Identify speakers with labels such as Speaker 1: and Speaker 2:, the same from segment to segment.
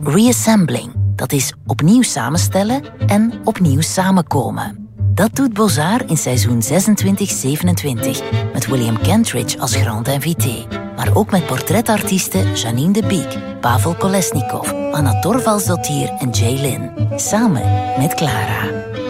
Speaker 1: reassembling. Dat is opnieuw samenstellen en opnieuw samenkomen. Dat doet Beaux-Arts in seizoen 26-27 met William Kentridge als grand invité. Maar ook met portretartiesten Janine de Beek, Pavel Kolesnikov, Anna Torvaldsdottir en Jay Lin. Samen met Clara.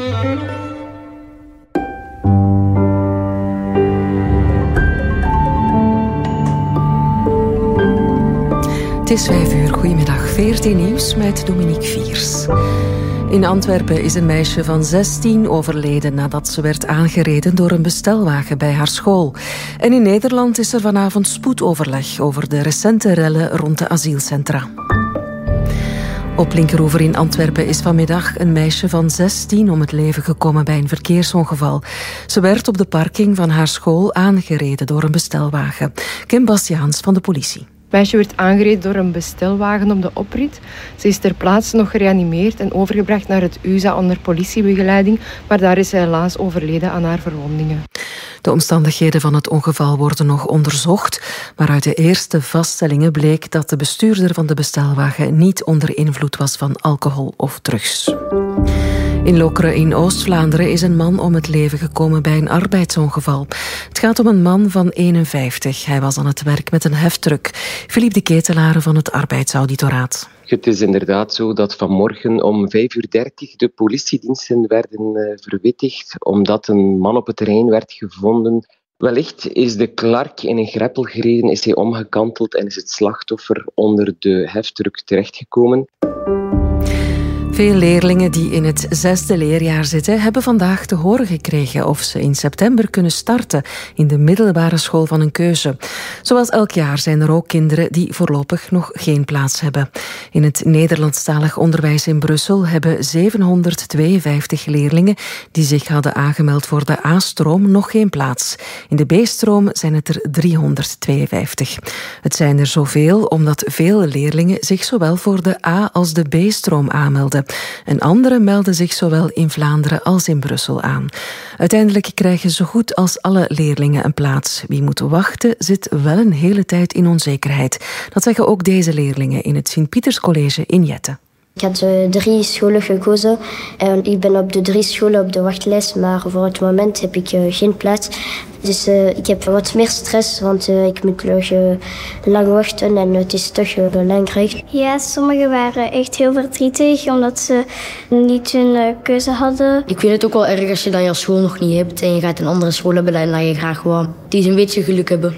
Speaker 2: Het is 5:00. Goedemiddag. 14 nieuws met Dominique Viers. In Antwerpen is een meisje van 16 overleden nadat ze werd aangereden door een bestelwagen bij haar school. En in Nederland is er vanavond spoedoverleg over de recente rellen rond de asielcentra. Op Linkeroever in Antwerpen is vanmiddag een meisje van 16 om het leven gekomen bij een verkeersongeval. Ze werd op de parking van haar school aangereden door een bestelwagen. Kim Bastiaans van de politie.
Speaker 3: Het meisje werd aangereden door een bestelwagen op de oprit. Ze is ter plaatse nog gereanimeerd en overgebracht naar het UZA onder politiebegeleiding, maar daar is ze helaas overleden aan haar verwondingen.
Speaker 2: De omstandigheden van het ongeval worden nog onderzocht, maar uit de eerste vaststellingen bleek dat de bestuurder van de bestelwagen niet onder invloed was van alcohol of drugs. In Lokeren in Oost-Vlaanderen is een man om het leven gekomen bij een arbeidsongeval. Het gaat om een man van 51. Hij was aan het werk met een heftruck. Philippe de Ketelaere van het Arbeidsauditoraat.
Speaker 4: Het is inderdaad zo dat vanmorgen om 5:30 de politiediensten werden verwittigd omdat een man op het terrein werd gevonden. Wellicht is de klark in een greppel gereden, is hij omgekanteld en is het slachtoffer onder de heftruck terechtgekomen.
Speaker 2: Veel leerlingen die in het 6e leerjaar zitten, hebben vandaag te horen gekregen of ze in september kunnen starten in de middelbare school van hun keuze. Zoals elk jaar zijn er ook kinderen die voorlopig nog geen plaats hebben. In het Nederlandstalig onderwijs in Brussel hebben 752 leerlingen die zich hadden aangemeld voor de A-stroom nog geen plaats. In de B-stroom zijn het er 352. Het zijn er zoveel omdat veel leerlingen zich zowel voor de A- als de B-stroom aanmelden. En anderen melden zich zowel in Vlaanderen als in Brussel aan. Uiteindelijk krijgen zo goed als alle leerlingen een plaats. Wie moet wachten, zit wel een hele tijd in onzekerheid. Dat zeggen ook deze leerlingen in het Sint-Pieterscollege in Jette.
Speaker 5: Ik had 3 scholen gekozen en ik ben op de 3 scholen op de wachtlijst, maar voor het moment heb ik geen plaats. Dus ik heb wat meer stress, want ik moet nog lang wachten en het is toch belangrijk.
Speaker 6: Ja, sommigen waren echt heel verdrietig omdat ze niet hun keuze hadden.
Speaker 7: Ik vind het ook wel erg als je dan je school nog niet hebt en je gaat een andere school hebben en dan je graag wou. Die is een beetje geluk hebben.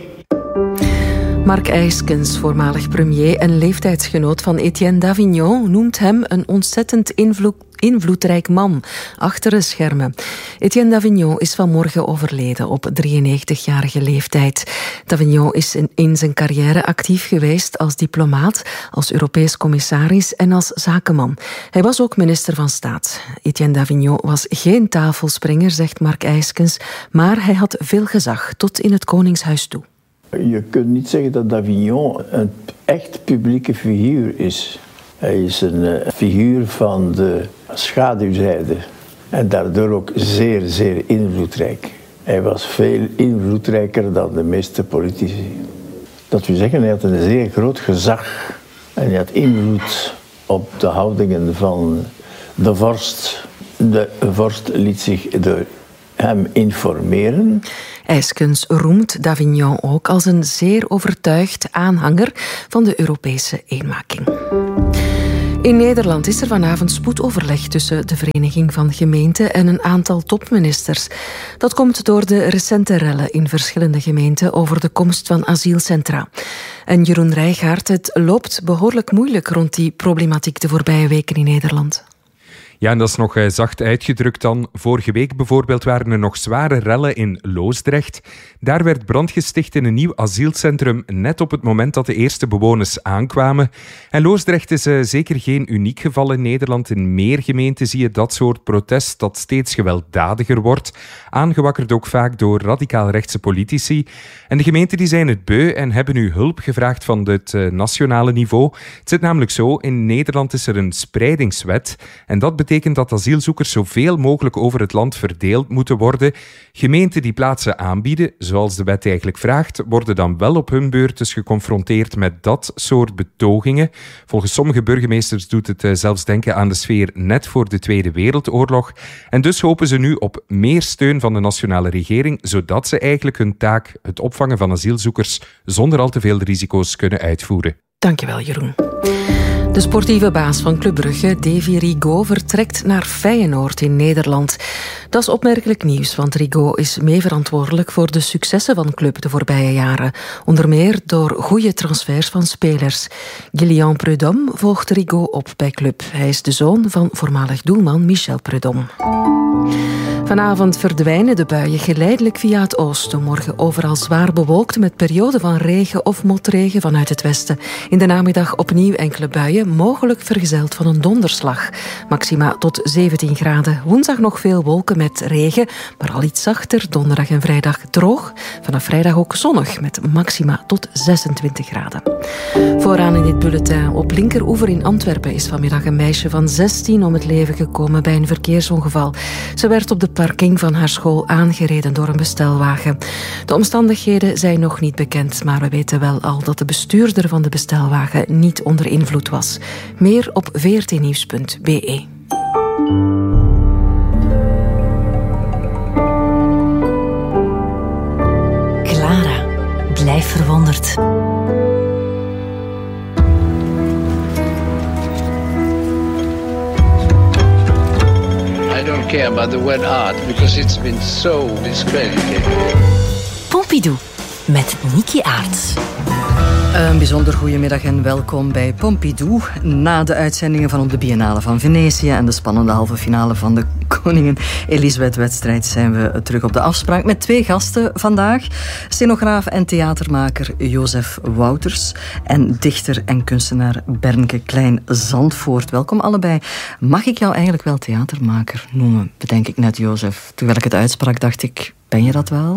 Speaker 2: Marc Eyskens, voormalig premier en leeftijdsgenoot van Etienne Davignon, noemt hem een ontzettend invloedrijk man achter de schermen. Etienne Davignon is vanmorgen overleden op 93-jarige leeftijd. Davignon is in zijn carrière actief geweest als diplomaat, als Europees commissaris en als zakenman. Hij was ook minister van Staat. Etienne Davignon was geen tafelspringer, zegt Marc Eyskens, maar hij had veel gezag tot in het Koningshuis toe.
Speaker 8: Je kunt niet zeggen dat Davignon een echt publieke figuur is. Hij is een figuur van de schaduwzijde en daardoor ook zeer, zeer invloedrijk. Hij was veel invloedrijker dan de meeste politici. Dat wil zeggen, hij had een zeer groot gezag en hij had invloed op de houdingen van de vorst. De vorst liet zich door hem informeren.
Speaker 2: Eyskens roemt Davignon ook als een zeer overtuigd aanhanger van de Europese eenmaking. In Nederland is er vanavond spoedoverleg tussen de Vereniging van Gemeenten en een aantal topministers. Dat komt door de recente rellen in verschillende gemeenten over de komst van asielcentra. En Jeroen Rijgaard, het loopt behoorlijk moeilijk rond die problematiek de voorbije weken in Nederland.
Speaker 9: Ja, en dat is nog zacht uitgedrukt dan. Vorige week bijvoorbeeld waren er nog zware rellen in Loosdrecht. Daar werd brand gesticht in een nieuw asielcentrum net op het moment dat de eerste bewoners aankwamen. En Loosdrecht is zeker geen uniek geval in Nederland. In meer gemeenten zie je dat soort protest dat steeds gewelddadiger wordt. Aangewakkerd ook vaak door radicaal-rechtse politici. En de gemeenten die zijn het beu en hebben nu hulp gevraagd van het nationale niveau. Het zit namelijk zo, in Nederland is er een spreidingswet. En dat betekent betekent dat asielzoekers zoveel mogelijk over het land verdeeld moeten worden. Gemeenten die plaatsen aanbieden, zoals de wet eigenlijk vraagt, worden dan wel op hun beurt dus geconfronteerd met dat soort betogingen. Volgens sommige burgemeesters doet het zelfs denken aan de sfeer net voor de Tweede Wereldoorlog. En dus hopen ze nu op meer steun van de nationale regering, zodat ze eigenlijk hun taak, het opvangen van asielzoekers, zonder al te veel risico's kunnen uitvoeren.
Speaker 2: Dankjewel, Jeroen. De sportieve baas van Club Brugge, Davy Rigaud, vertrekt naar Feyenoord in Nederland. Dat is opmerkelijk nieuws, want Rigaud is meeverantwoordelijk voor de successen van Club de voorbije jaren. Onder meer door goede transfers van spelers. Guillaume Prudhomme volgt Rigaud op bij Club. Hij is de zoon van voormalig doelman Michel Prudhomme. Vanavond verdwijnen de buien geleidelijk via het oosten. Morgen overal zwaar bewolkt met perioden van regen of motregen vanuit het westen. In de namiddag opnieuw enkele buien, mogelijk vergezeld van een donderslag. Maxima tot 17 graden. Woensdag nog veel wolken met regen, maar al iets zachter. Donderdag en vrijdag droog. Vanaf vrijdag ook zonnig met maxima tot 26 graden. Vooraan in dit bulletin. Op linkeroever in Antwerpen is vanmiddag een meisje van 16 om het leven gekomen bij een verkeersongeval. Ze werd op de parking van haar school aangereden door een bestelwagen. De omstandigheden zijn nog niet bekend, maar we weten wel al dat de bestuurder van de bestelwagen niet onder invloed was. Meer op vrtnieuws.be.
Speaker 1: Clara, blijf verwonderd.
Speaker 10: I don't care about the word art because it's been so discredited.
Speaker 1: Pompidou met Niki Aerts.
Speaker 11: Een bijzonder goedemiddag en welkom bij Pompidou. Na de uitzendingen van op de Biennale van Venetië en de spannende halve finale van de Koningin Elisabeth-wedstrijd zijn we terug op de afspraak met 2 gasten vandaag. Scenograaf en theatermaker Jozef Wouters en dichter en kunstenaar Bernke Klein-Zandvoort. Welkom allebei. Mag ik jou eigenlijk wel theatermaker noemen? Bedenk ik net, Jozef. Terwijl ik het uitsprak, dacht ik... Ben je dat wel?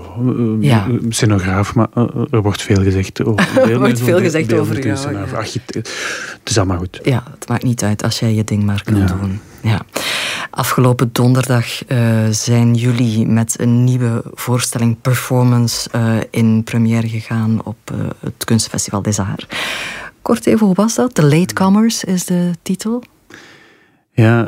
Speaker 12: Ja, scenograaf, maar er wordt veel gezegd over.
Speaker 11: Er wordt veel gezegd over jou. Ja.
Speaker 12: Het is allemaal goed.
Speaker 11: Ja, het maakt niet uit als jij je ding maar kunt doen. Ja. Afgelopen donderdag zijn jullie met een nieuwe voorstelling Performance in première gegaan op het Kunstfestival des Arts. Kort even, hoe was dat? The Latecomers is de titel.
Speaker 12: Ja,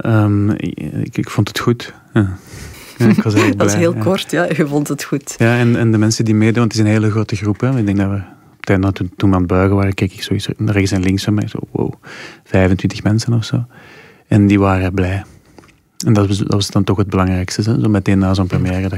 Speaker 12: ik vond het goed. Ja. Ja, ik was
Speaker 11: dat is heel kort, ja. Je vond het goed.
Speaker 12: Ja, en de mensen die meedoen, want het is een hele grote groep. Hè. Ik denk dat we, toen we aan het buigen waren, keek ik zoiets naar rechts en links van mij. Zo, wow, 25 mensen of zo. En die waren blij. En dat was dan toch het belangrijkste. Hè. Zo meteen na zo'n première,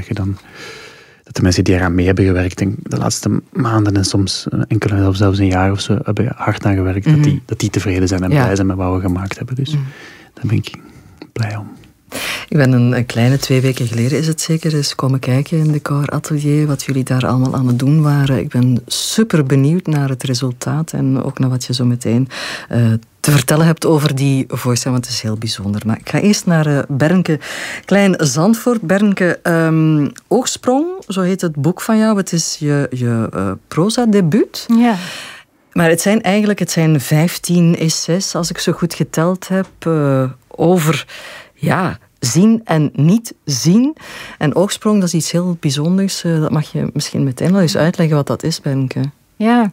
Speaker 12: dat de mensen die eraan mee hebben gewerkt, de laatste maanden en soms enkele, of zelfs een jaar of zo, hebben hard aan gewerkt, dat die tevreden zijn en blij zijn met wat we gemaakt hebben. Dus daar ben ik blij om.
Speaker 11: Ik ben een kleine 2 weken geleden, is het zeker, eens komen kijken in de Cor Atelier, wat jullie daar allemaal aan het doen waren. Ik ben super benieuwd naar het resultaat en ook naar wat je zo meteen te vertellen hebt over die voorstelling, want het is heel bijzonder. Maar ik ga eerst naar Bernke Klein-Zandvoort. Bernke, Oogsprong, zo heet het boek van jou. Het is je proza-debuut.
Speaker 13: Ja.
Speaker 11: Maar het zijn 15 essays, als ik zo goed geteld heb, over... Ja, zien en niet zien. En oogsprong, dat is iets heel bijzonders. Dat mag je misschien meteen wel eens uitleggen wat dat is, Bernke.
Speaker 13: Ja,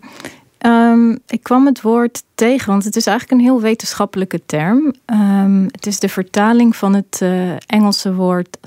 Speaker 13: ik kwam het woord tegen, want het is eigenlijk een heel wetenschappelijke term. Het is de vertaling van het Engelse woord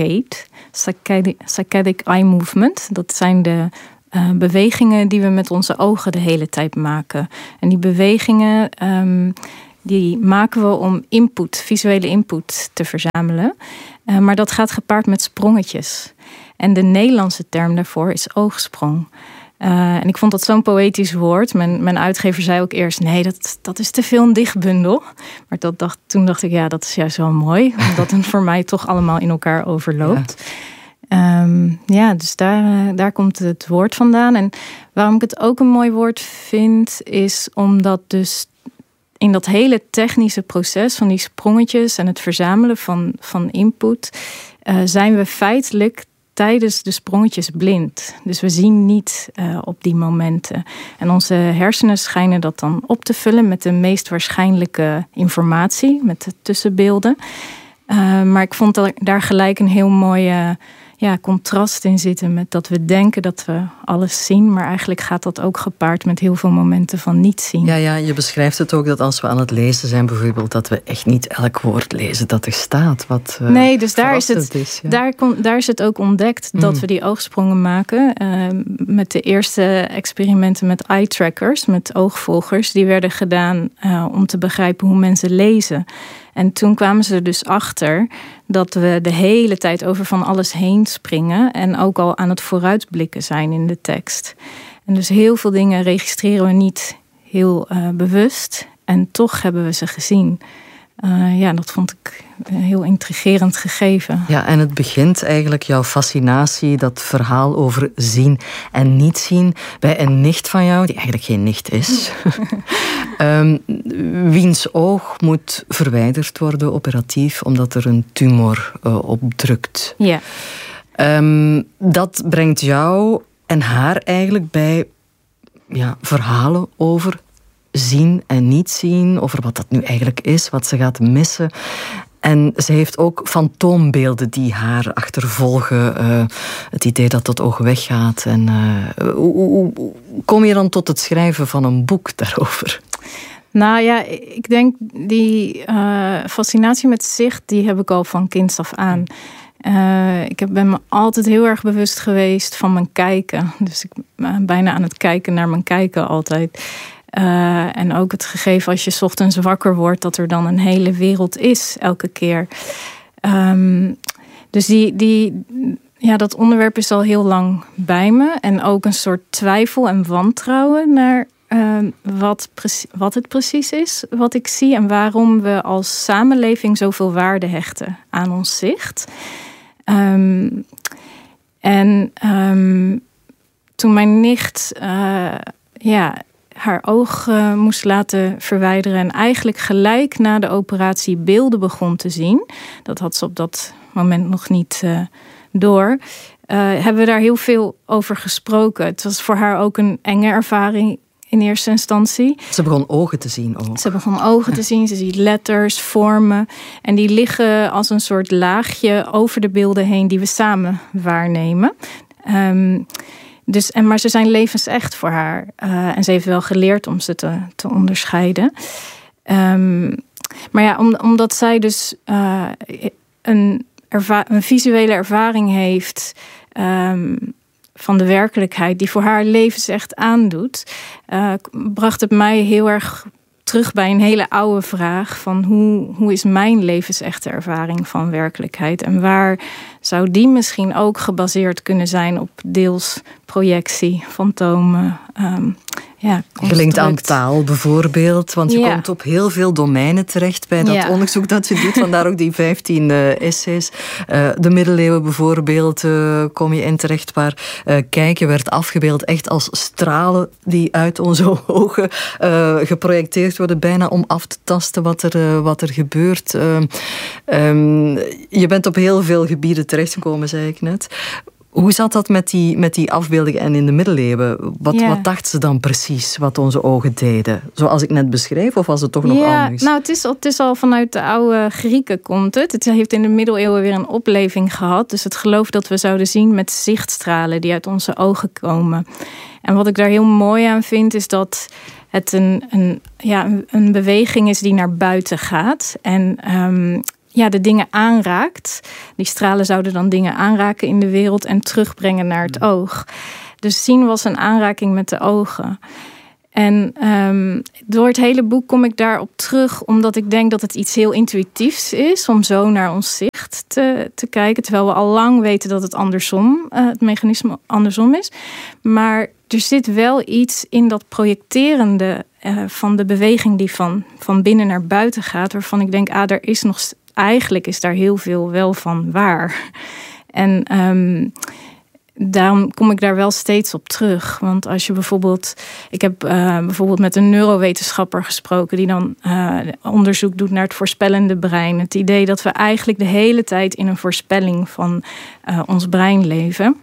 Speaker 13: saccadic eye movement. Dat zijn de bewegingen die we met onze ogen de hele tijd maken. En die bewegingen... die maken we om visuele input te verzamelen. Maar dat gaat gepaard met sprongetjes. En de Nederlandse term daarvoor is oogsprong. En ik vond dat zo'n poëtisch woord. Mijn uitgever zei ook eerst, nee, dat is te veel een dichtbundel. Maar toen dacht ik, ja, dat is juist wel mooi. Omdat het voor mij toch allemaal in elkaar overloopt. Ja. Dus daar komt het woord vandaan. En waarom ik het ook een mooi woord vind, is omdat dus in dat hele technische proces van die sprongetjes en het verzamelen van input zijn we feitelijk tijdens de sprongetjes blind. Dus we zien niet op die momenten. En onze hersenen schijnen dat dan op te vullen met de meest waarschijnlijke informatie, met de tussenbeelden. Maar ik vond daar gelijk een heel mooie contrast in zitten met dat we denken dat we alles zien, maar eigenlijk gaat dat ook gepaard met heel veel momenten van niet zien.
Speaker 11: Ja, je beschrijft het ook dat als we aan het lezen zijn bijvoorbeeld, dat we echt niet elk woord lezen dat er staat.
Speaker 13: Nee, dus daar is het ook ontdekt dat we die oogsprongen maken. Met de eerste experimenten met eye trackers, met oogvolgers, die werden gedaan om te begrijpen hoe mensen lezen. En toen kwamen ze er dus achter dat we de hele tijd over van alles heen springen en ook al aan het vooruitblikken zijn in de tekst. En dus heel veel dingen registreren we niet heel bewust en toch hebben we ze gezien. Dat vond ik een heel intrigerend gegeven.
Speaker 11: Ja, en het begint eigenlijk, jouw fascinatie, dat verhaal over zien en niet zien, bij een nicht van jou, die eigenlijk geen nicht is. Wiens oog moet verwijderd worden, operatief, omdat er een tumor op drukt.
Speaker 13: Ja.
Speaker 11: Dat brengt jou en haar eigenlijk bij verhalen over zien en niet zien, over wat dat nu eigenlijk is, wat ze gaat missen. En ze heeft ook fantoombeelden die haar achtervolgen. Het idee dat het oog weggaat. En hoe kom je dan tot het schrijven van een boek daarover?
Speaker 13: Nou ja, ik denk die fascinatie met zicht, die heb ik al van kinds af aan. Ik ben me altijd heel erg bewust geweest van mijn kijken. Dus ik ben bijna aan het kijken naar mijn kijken altijd. En ook het gegeven als je 's ochtends wakker wordt, dat er dan een hele wereld is elke keer. Dus dat onderwerp is al heel lang bij me. En ook een soort twijfel en wantrouwen naar wat het precies is wat ik zie. En waarom we als samenleving zoveel waarde hechten aan ons zicht. Toen mijn nicht haar oog moest laten verwijderen en eigenlijk gelijk na de operatie beelden begon te zien. Dat had ze op dat moment nog niet door. Hebben we daar heel veel over gesproken. Het was voor haar ook een enge ervaring in eerste instantie.
Speaker 11: Ze begon ogen te zien ook.
Speaker 13: Ze begon ogen te zien. Ze ziet letters, vormen. En die liggen als een soort laagje over de beelden heen die we samen waarnemen. Maar ze zijn levensecht voor haar. En ze heeft wel geleerd om ze te onderscheiden. Maar ja, omdat zij dus een visuele ervaring heeft van de werkelijkheid die voor haar levensecht aandoet, bracht het mij heel erg terug bij een hele oude vraag van hoe is mijn levensechte ervaring van werkelijkheid en waar zou die misschien ook gebaseerd kunnen zijn op deels projectie, fantomen,
Speaker 11: gelinkt aan taal bijvoorbeeld, want je komt op heel veel domeinen terecht bij dat onderzoek dat je doet, vandaar ook die 15 essays. De middeleeuwen bijvoorbeeld kom je in terecht waar kijken werd afgebeeld echt als stralen die uit onze ogen geprojecteerd worden, bijna om af te tasten wat er gebeurt. Je bent op heel veel gebieden terechtgekomen, zei ik net. Hoe zat dat met die afbeeldingen en in de middeleeuwen? Wat dachten ze dan precies wat onze ogen deden? Zoals ik net beschreef, of was het toch nog anders?
Speaker 13: Nou, het is al vanuit de oude Grieken komt het. Het heeft in de middeleeuwen weer een opleving gehad. Dus het geloof dat we zouden zien met zichtstralen die uit onze ogen komen. En wat ik daar heel mooi aan vind, is dat het een beweging is die naar buiten gaat. En de dingen aanraakt. Die stralen zouden dan dingen aanraken in de wereld en terugbrengen naar het oog. Dus zien was een aanraking met de ogen. En door het hele boek kom ik daarop terug, omdat ik denk dat het iets heel intuïtiefs is om zo naar ons zicht te kijken, terwijl we al lang weten dat het andersom, het mechanisme andersom is. Maar er zit wel iets in dat projecterende van de beweging die van binnen naar buiten gaat, waarvan ik denk, eigenlijk is daar heel veel wel van waar. En daarom kom ik daar wel steeds op terug. Want als je bijvoorbeeld... Ik heb bijvoorbeeld met een neurowetenschapper gesproken die dan onderzoek doet naar het voorspellende brein. Het idee dat we eigenlijk de hele tijd in een voorspelling van ons brein leven.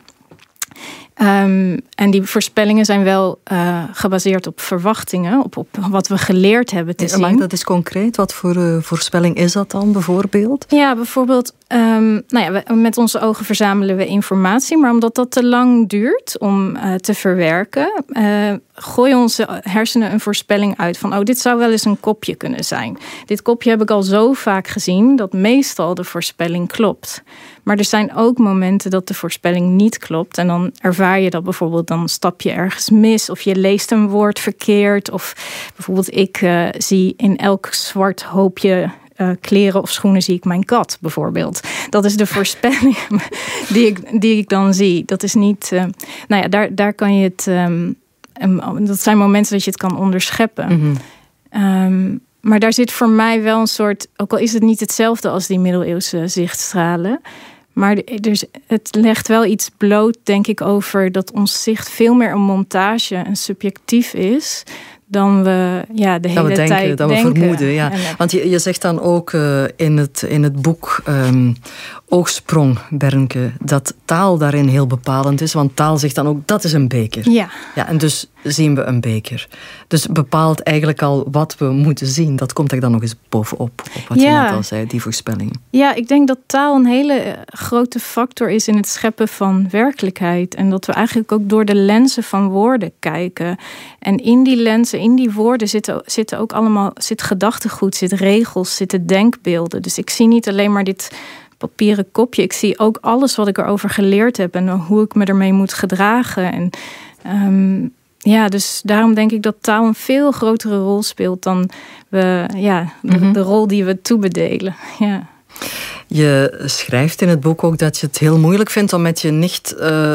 Speaker 13: En die voorspellingen zijn wel gebaseerd op verwachtingen, op wat we geleerd hebben te zien.
Speaker 11: Maak dat eens concreet. Wat voor voorspelling is dat dan bijvoorbeeld?
Speaker 13: Ja, bijvoorbeeld, met onze ogen verzamelen we informatie, maar omdat dat te lang duurt om te verwerken, gooien onze hersenen een voorspelling uit van, dit zou wel eens een kopje kunnen zijn. Dit kopje heb ik al zo vaak gezien dat meestal de voorspelling klopt. Maar er zijn ook momenten dat de voorspelling niet klopt. En dan ervaar je dat bijvoorbeeld, dan stap je ergens mis. Of je leest een woord verkeerd. Of bijvoorbeeld ik zie in elk zwart hoopje kleren of schoenen zie ik mijn kat bijvoorbeeld. Dat is de voorspelling die ik dan zie. Dat is niet... daar kan je het... dat zijn momenten dat je het kan onderscheppen. Mm-hmm. Maar daar zit voor mij wel een soort... Ook al is het niet hetzelfde als die middeleeuwse zichtstralen... Maar het legt wel iets bloot, denk ik, over dat ons zicht veel meer een montage en subjectief is dan we de hele tijd denken.
Speaker 11: Dan we vermoeden, ja. Want je zegt dan ook in het boek Oogsprong, Bernke, dat taal daarin heel bepalend is. Want taal zegt dan ook, dat is een beker.
Speaker 13: Ja.
Speaker 11: En dus zien we een beker. Dus bepaalt eigenlijk al wat we moeten zien. Dat komt er dan nog eens bovenop, op wat je net al zei, die voorspelling. Ja, ik denk dat taal een hele grote factor is in het scheppen van werkelijkheid. En dat we eigenlijk ook door de lenzen van woorden kijken. En in die lenzen, in die woorden zitten ook allemaal, zit gedachtegoed, zit regels, zitten denkbeelden. Dus ik zie niet alleen maar dit papieren kopje. Ik zie ook alles wat ik erover geleerd heb en hoe ik me ermee moet gedragen. En dus daarom denk ik dat taal een veel grotere rol speelt dan de rol die we toebedelen. Ja. Je schrijft in het boek ook dat je het heel moeilijk vindt om met je nicht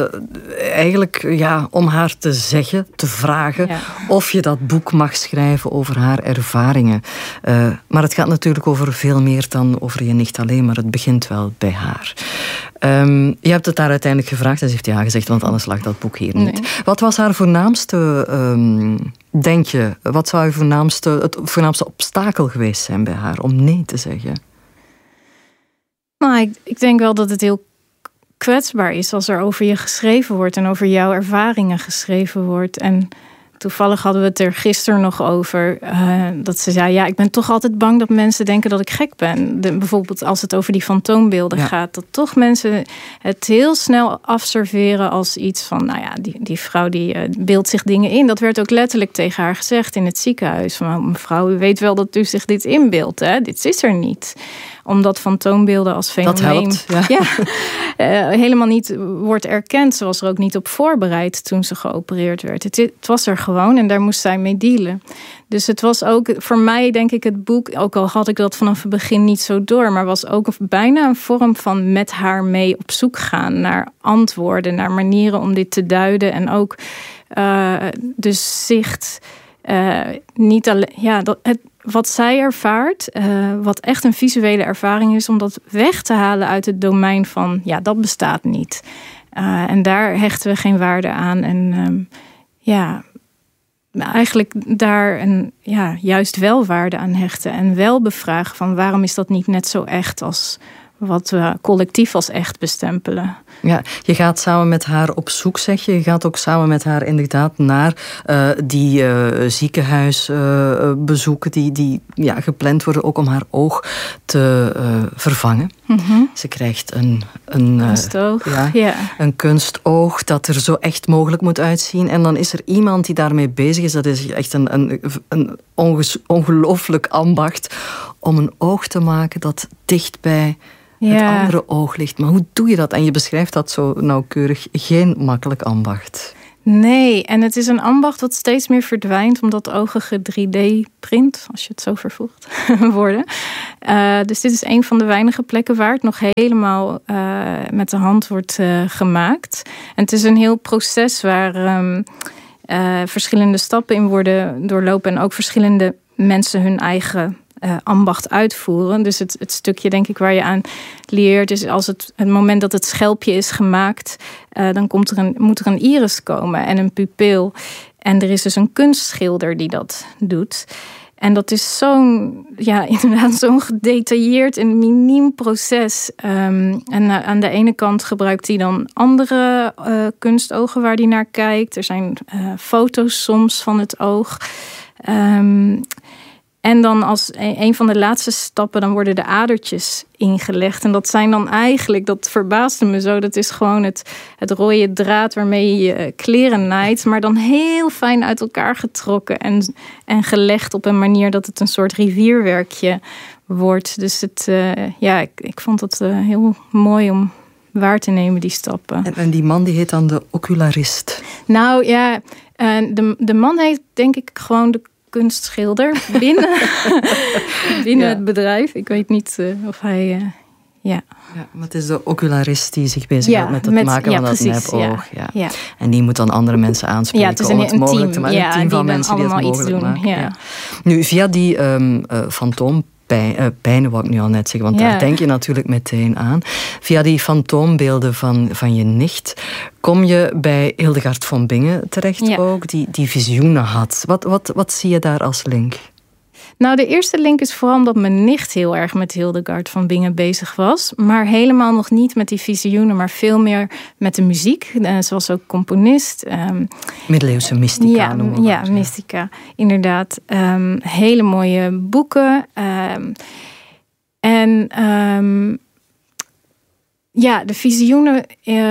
Speaker 11: om haar te zeggen, te vragen of je dat boek mag schrijven over haar ervaringen. Maar het gaat natuurlijk over veel meer dan over je nicht alleen, maar het begint wel bij haar. Je hebt het daar uiteindelijk gevraagd en ze heeft ja gezegd, want anders lag dat boek hier niet. Nee. Wat was haar voornaamste, denk je, wat zou het voornaamste obstakel geweest zijn bij haar om nee te zeggen?
Speaker 13: Ik denk wel dat het heel kwetsbaar is als er over je geschreven wordt en over jouw ervaringen geschreven wordt. En toevallig hadden we het er gisteren nog over. Dat ze zei, ik ben toch altijd bang dat mensen denken dat ik gek ben. Bijvoorbeeld als het over die fantoombeelden gaat. Dat toch mensen het heel snel afserveren als iets van, die vrouw die beeldt zich dingen in. Dat werd ook letterlijk tegen haar gezegd in het ziekenhuis. Van, mevrouw, u weet wel dat u zich dit inbeeldt. Hè? Dit is er niet. Omdat fantoombeelden als fenomeen helemaal niet wordt erkend. Ze was er ook niet op voorbereid toen ze geopereerd werd. Het was er gewoon en daar moest zij mee dealen. Dus het was ook voor mij, denk ik, het boek, ook al had ik dat vanaf het begin niet zo door, maar was ook bijna een vorm van met haar mee op zoek gaan naar antwoorden, naar manieren om dit te duiden. En ook dus zicht, niet alleen, wat zij ervaart, wat echt een visuele ervaring is, om dat weg te halen uit het domein van, dat bestaat niet. En daar hechten we geen waarde aan. En eigenlijk daar juist wel waarde aan hechten. En wel bevragen van waarom is dat niet net zo echt als wat we collectief als echt bestempelen.
Speaker 11: Ja, je gaat samen met haar op zoek, zeg je. Je gaat ook samen met haar inderdaad naar die ziekenhuisbezoeken die gepland worden, ook om haar oog te vervangen. Mm-hmm. Ze krijgt een
Speaker 13: kunstoog.
Speaker 11: Een kunstoog dat er zo echt mogelijk moet uitzien. En dan is er iemand die daarmee bezig is. Dat is echt een ongelooflijk ambacht om een oog te maken dat dicht bij het andere oog ligt. Maar hoe doe je dat? En je beschrijft dat zo nauwkeurig. Geen makkelijk ambacht.
Speaker 13: Nee, en het is een ambacht wat steeds meer verdwijnt, omdat ogen 3D-print, als je het zo vervoegt, worden. Dus dit is een van de weinige plekken waar het nog helemaal met de hand wordt gemaakt. En het is een heel proces waar verschillende stappen in worden doorlopen en ook verschillende mensen hun eigen ambacht uitvoeren. Dus het stukje, denk ik, waar je aan leert, is als het moment dat het schelpje is gemaakt, dan moet er een iris komen en een pupil. En er is dus een kunstschilder die dat doet. En dat is inderdaad zo'n gedetailleerd en miniem proces. En aan de ene kant gebruikt hij dan andere kunstogen waar hij naar kijkt. Er zijn foto's soms van het oog. En dan als een van de laatste stappen, dan worden de adertjes ingelegd. En dat zijn dan eigenlijk, dat verbaasde me zo, dat is gewoon het rode draad waarmee je je kleren naait, maar dan heel fijn uit elkaar getrokken en gelegd op een manier dat het een soort rivierwerkje wordt. Dus ik vond het heel mooi om waar te nemen, die stappen.
Speaker 11: En die man die heet dan de ocularist?
Speaker 13: Nou ja, de man heet denk ik gewoon de kunstschilder binnen het bedrijf. Ik weet niet of hij... Ja,
Speaker 11: maar het is de ocularist die zich bezighoudt met het maken van dat nepoog. Ja. En die moet dan andere mensen aanspreken om het mogelijk te maken. Een team van mensen die het mogelijk maken. Ja. Nu, via die fantoompijnen, wou ik nu al net zeggen, want daar denk je natuurlijk meteen aan. Via die fantoombeelden van je nicht kom je bij Hildegard von Bingen terecht ook, die visioenen had. Wat zie je daar als link?
Speaker 13: Nou, de eerste link is vooral omdat mijn nicht heel erg met Hildegard von Bingen bezig was. Maar helemaal nog niet met die visioenen, maar veel meer met de muziek. Ze was ook componist.
Speaker 11: Middeleeuwse mystica noemen we.
Speaker 13: Ja, mystica, inderdaad. Hele mooie boeken. De visioenen...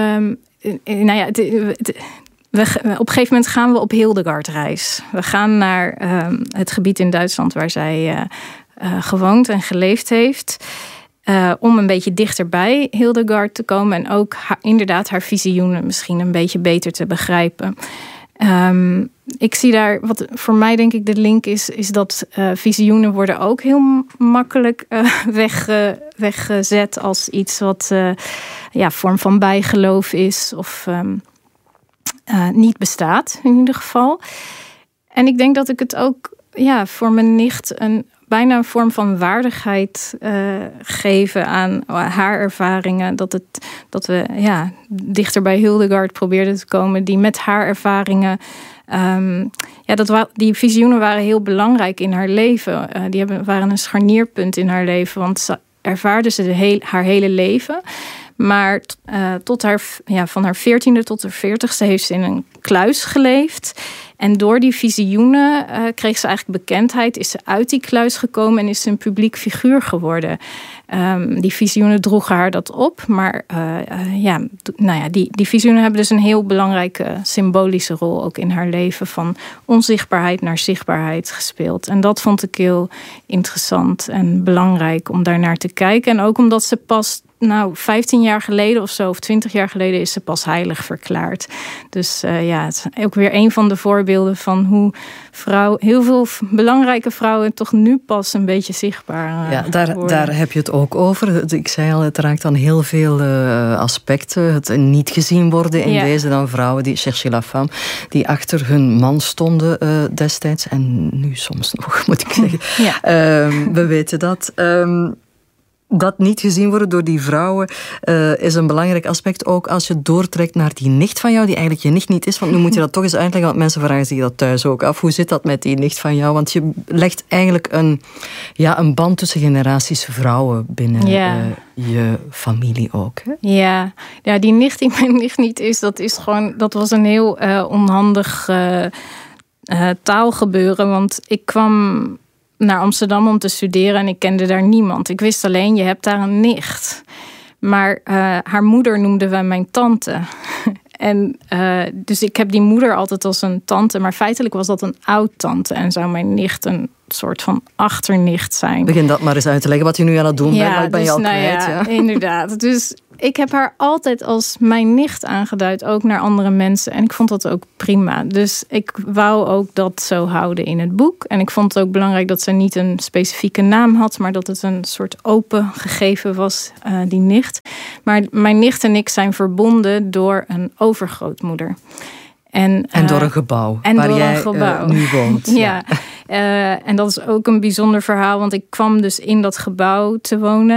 Speaker 13: op een gegeven moment gaan we op Hildegard-reis. We gaan naar het gebied in Duitsland waar zij gewoond en geleefd heeft. Om een beetje dichterbij Hildegard te komen. En ook inderdaad haar visioenen misschien een beetje beter te begrijpen. Ik zie daar, wat voor mij denk ik de link is dat visioenen worden ook heel makkelijk weggezet als iets wat vorm van bijgeloof is of niet bestaat in ieder geval. En ik denk dat ik het ook voor mijn nicht bijna een vorm van waardigheid geven aan haar ervaringen. Dat we dichter bij Hildegard probeerden te komen, die met haar ervaringen... die visioenen waren heel belangrijk in haar leven. Die waren een scharnierpunt in haar leven, want ze ervaarde ze haar hele leven. Maar van haar 14e tot haar 40e heeft ze in een kluis geleefd. En door die visioenen kreeg ze eigenlijk bekendheid. Is ze uit die kluis gekomen en is ze een publiek figuur geworden. Die visioenen droegen haar dat op. Maar die visioenen hebben dus een heel belangrijke symbolische rol ook in haar leven. Van onzichtbaarheid naar zichtbaarheid gespeeld. En dat vond ik heel interessant en belangrijk om daar naar te kijken. En ook omdat ze pas 15 jaar geleden of zo, of 20 jaar geleden is ze pas heilig verklaard. Dus het is ook weer een van de voorbeelden van hoe heel veel belangrijke vrouwen toch nu pas een beetje zichtbaar worden.
Speaker 11: Daar heb je het ook over. Ik zei al, het raakt aan heel veel aspecten. Het niet gezien worden in deze dan vrouwen, die cherchez la femme, die achter hun man stonden destijds. En nu soms nog, moet ik zeggen. We weten dat. Dat niet gezien worden door die vrouwen is een belangrijk aspect. Ook als je doortrekt naar die nicht van jou, die eigenlijk je nicht niet is. Want nu moet je dat toch eens uitleggen, want mensen vragen zich dat thuis ook af. Hoe zit dat met die nicht van jou? Want je legt eigenlijk een band tussen generaties vrouwen binnen je familie ook. Hè?
Speaker 13: Ja, die nicht die mijn nicht niet is, dat was een heel onhandig taalgebeuren. Want ik kwam naar Amsterdam om te studeren en ik kende daar niemand. Ik wist alleen, je hebt daar een nicht. Maar haar moeder noemden wij mijn tante. En dus ik heb die moeder altijd als een tante, maar feitelijk was dat een oud-tante en zou mijn nicht een soort van achternicht zijn.
Speaker 11: Begin dat maar eens uit te leggen wat je nu aan het doen bent, maar ik ben je al kwijt.
Speaker 13: Ja, inderdaad. Dus ik heb haar altijd als mijn nicht aangeduid, ook naar andere mensen. En ik vond dat ook prima. Dus ik wou ook dat zo houden in het boek. En ik vond het ook belangrijk dat ze niet een specifieke naam had, maar dat het een soort open gegeven was, die nicht. Maar mijn nicht en ik zijn verbonden door een overgrootmoeder. En
Speaker 11: door een gebouw waar jij nu woont.
Speaker 13: Ja. En dat is ook een bijzonder verhaal, want ik kwam dus in dat gebouw te wonen.